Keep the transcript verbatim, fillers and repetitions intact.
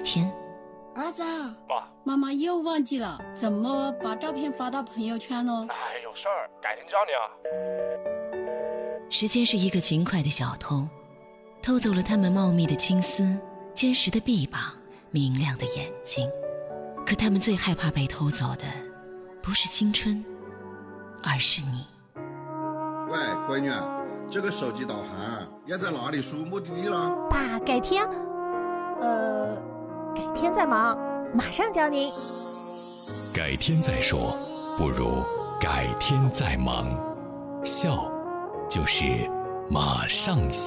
天。 儿子， 妈， 妈妈又忘记了怎么把照片发到朋友圈了。 哎，有事儿，改天教你啊。 时间是一个勤快的小偷，偷走了他们茂密的青丝、坚实的臂膀、明亮的眼睛。可他们最害怕被偷走的，不是青春，而是你。 喂，闺女，这个手机导航要在哪里输目的地了？ 爸，改天，呃，改天再忙，马上教您。 改天再说，不如改天再忙。笑，就是马上笑。